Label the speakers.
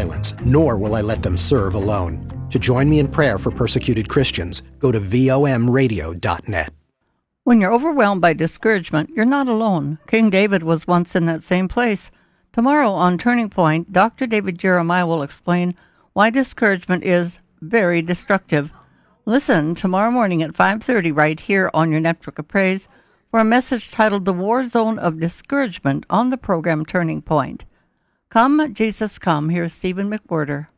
Speaker 1: violence, nor will I let them serve alone. To join me in prayer for persecuted Christians, go to vomradio.net.
Speaker 2: When you're overwhelmed by discouragement, you're not alone. King David was once in that same place. Tomorrow on Turning Point, Dr. David Jeremiah will explain why discouragement is very destructive. Listen tomorrow morning at 5:30 right here on your Network of Praise for a message titled The War Zone of Discouragement on the program Turning Point. Come, Jesus, come. Here's Stephen McWhirter.